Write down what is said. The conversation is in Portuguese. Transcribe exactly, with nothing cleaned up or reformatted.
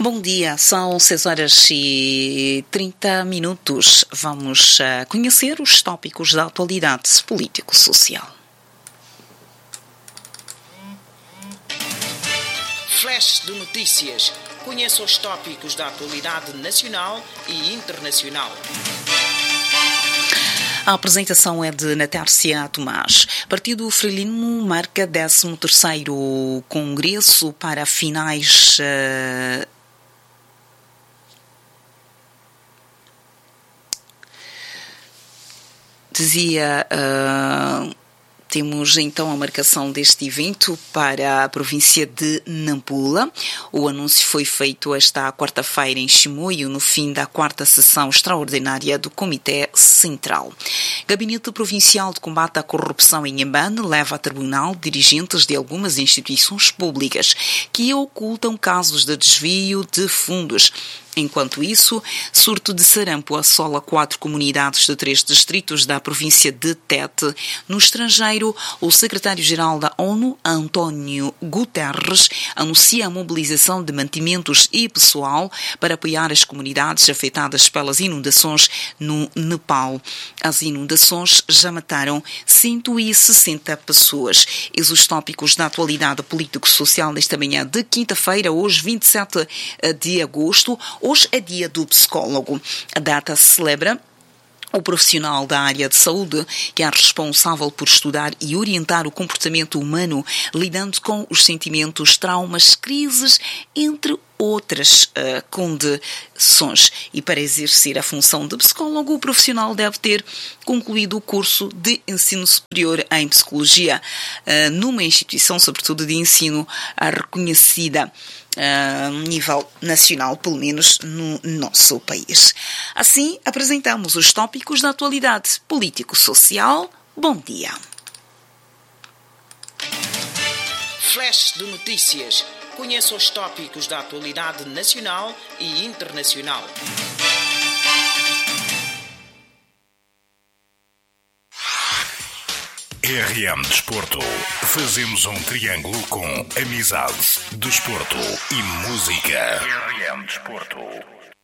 Bom dia, são seis horas e trinta minutos. Vamos uh, conhecer os tópicos da atualidade político-social. Flash de notícias. Conheça os tópicos da atualidade nacional e internacional. A apresentação é de Natércia Tomás. Partido Frelimo marca décimo terceiro congresso para finais... Uh, dizia... Uh, Temos então a marcação deste evento para a província de Nampula. O anúncio foi feito esta quarta-feira em Chimoio, no fim da quarta sessão extraordinária do Comitê Central. Gabinete Provincial de Combate à Corrupção em Inhambane leva a tribunal dirigentes de algumas instituições públicas que ocultam casos de desvio de fundos. Enquanto isso, surto de sarampo assola quatro comunidades de três distritos da província de Tete. No estrangeiro, o secretário-geral da ONU, António Guterres, anuncia a mobilização de mantimentos e pessoal para apoiar as comunidades afetadas pelas inundações no Nepal. As inundações já mataram cento e sessenta pessoas. Eis os tópicos da atualidade político-social desta manhã de quinta-feira, hoje vinte e sete de agosto. Hoje é dia do psicólogo. A data celebra o profissional da área de saúde que é responsável por estudar e orientar o comportamento humano, lidando com os sentimentos, traumas, crises, entre outras uh, condições. E para exercer a função de psicólogo, o profissional deve ter concluído o curso de ensino superior em psicologia uh, numa instituição, sobretudo de ensino uh, reconhecida a uh, nível nacional, pelo menos no nosso país. Assim, apresentamos os tópicos da atualidade político-social. Bom dia. Flash de notícias. Conheça os tópicos da atualidade nacional e internacional. R M Desporto. Fazemos um triângulo com amizade, desporto e música. R M Desporto.